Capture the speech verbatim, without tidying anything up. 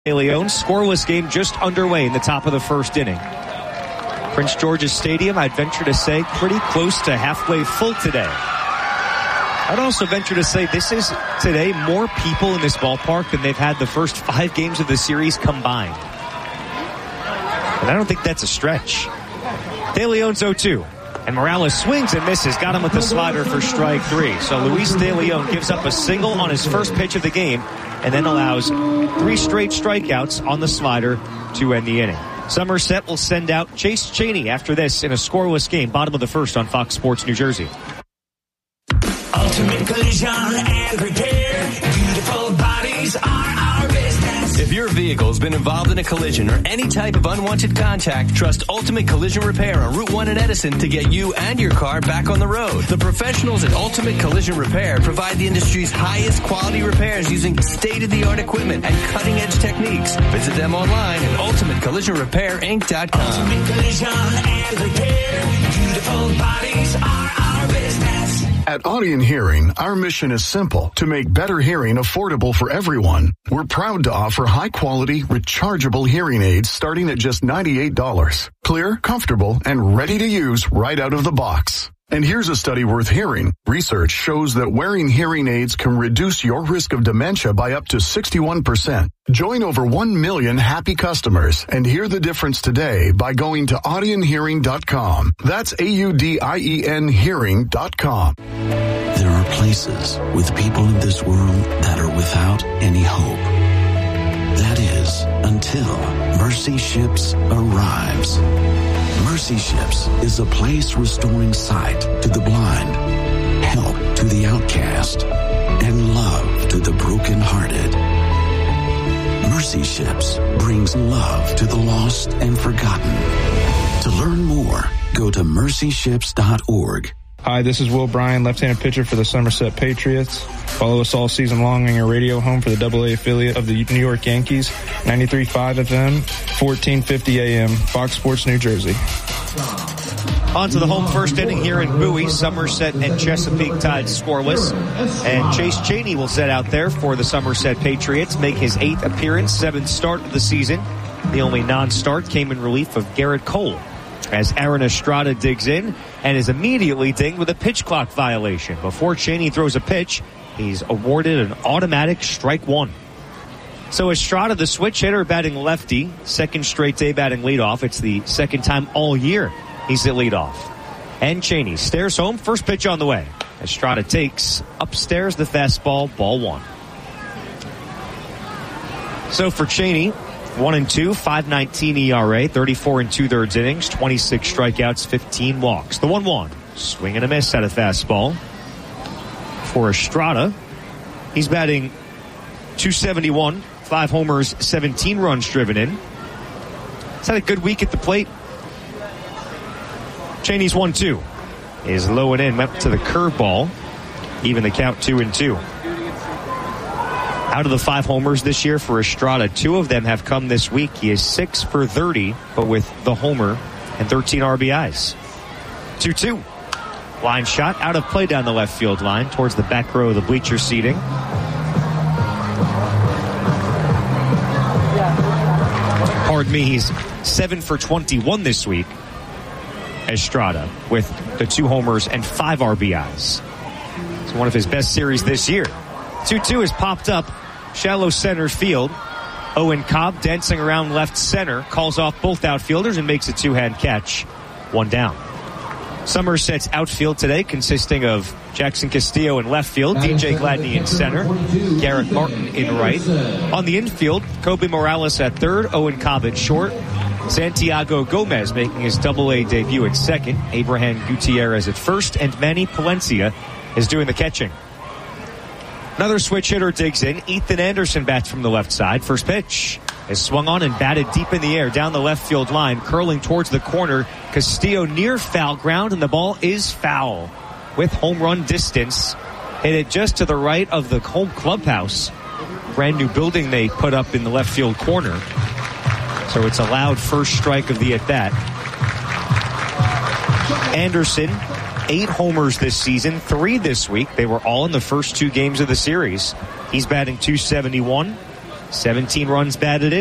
De Leon, scoreless game just underway in the top of the first inning. Prince George's Stadium, I'd venture to say, pretty close to halfway full today. I'd also venture to say this is, today, more people in this ballpark than they've had the first five games of the series combined. And I don't think that's a stretch. De Leon's oh two. And Morales swings and misses. Got him with the slider for strike three. So Luis De Leon gives up a single on his first pitch of the game and then allows three straight strikeouts on the slider to end the inning. Somerset will send out Chase Cheney after this in a scoreless game. Bottom of the first on Fox Sports New Jersey. Ultimate Collision and Repair. Beautiful bodies are our business. If your vehicle's been involved in a collision or any type of unwanted contact, trust Ultimate Collision Repair on Route one in Edison to get you and your car back on the road. The professionals at Ultimate Collision Repair provide the industry's highest quality repairs using state-of-the-art equipment and cutting-edge techniques. Visit them online at ultimate collision repair inc dot com. Ultimate Collision and Repair. Beautiful bodies are our business. At Audion Hearing, our mission is simple: to make better hearing affordable for everyone. We're proud to offer high-quality, rechargeable hearing aids starting at just ninety-eight dollars. Clear, comfortable, and ready to use right out of the box. And here's a study worth hearing. Research shows that wearing hearing aids can reduce your risk of dementia by up to sixty-one percent. Join over one million happy customers and hear the difference today by going to audion hearing dot com. That's A U D I E N hearing dot com. There are places with people in this world that are without any hope. That is, until Mercy Ships arrives. Mercy Ships is a place restoring sight to the blind, help to the outcast, and love to the brokenhearted. Mercy Ships brings love to the lost and forgotten. To learn more, go to mercy ships dot org. Hi, this is Will Bryan, left-handed pitcher for the Somerset Patriots. Follow us all season long on your radio home for the double A affiliate of the New York Yankees, ninety-three point five F M, fourteen fifty A M, Fox Sports New Jersey. On to the home first inning here in Bowie. Somerset and Chesapeake tied scoreless. And Chase Cheney will set out there for the Somerset Patriots, make his eighth appearance, seventh start of the season. The only non-start came in relief of Garrett Cole, as Aaron Estrada digs in and is immediately dinged with a pitch clock violation. Before Cheney throws a pitch, he's awarded an automatic strike one. So Estrada, the switch hitter, batting lefty, second straight day batting leadoff. It's the second time all year he's at leadoff. And Cheney stares home, first pitch on the way. Estrada takes upstairs the fastball, ball one. So for Cheney, One and two, five nineteen E R A, thirty-four and two-thirds innings, twenty-six strikeouts, fifteen walks. The one one, swing and a miss at a fastball. For Estrada, he's batting two seventy-one, five homers, seventeen runs driven in. He's had a good week at the plate. Cheney's one two is low and in, went to the curveball. Even the count two and two. Out of the five homers this year for Estrada, two of them have come this week. He is six for thirty, but with the homer and thirteen R B Is. two two. Line shot out of play down the left field line towards the back row of the bleacher seating. Pardon me, he's seven for twenty-one this week, Estrada, with the two homers and five R B Is. It's one of his best series this year. two two has popped up shallow center field. Owen Cobb dancing around left center, calls off both outfielders and makes a two-hand catch. One down. Somerset's outfield today consisting of Jackson Castillo in left field, D J Gladney in center, Garrett Martin in right. On the infield, Kobe Morales at third, Owen Cobb at short, Santiago Gomez making his double A debut at second, Abraham Gutierrez at first, and Manny Palencia is doing the catching. Another switch hitter digs in. Ethan Anderson bats from the left side. First pitch is swung on and batted deep in the air down the left field line, curling towards the corner. Castillo near foul ground, and the ball is foul with home run distance. Hit it just to the right of the home clubhouse. Brand new building they put up in the left field corner. So it's a loud first strike of the at-bat. Anderson, eight homers this season, three this week. They were all in the first two games of the series. He's batting two seventy-one. seventeen runs batted in.